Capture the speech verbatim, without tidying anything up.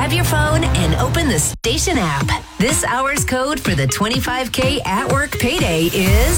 grab your phone and open the station app. This hour's code for the twenty-five K at work payday is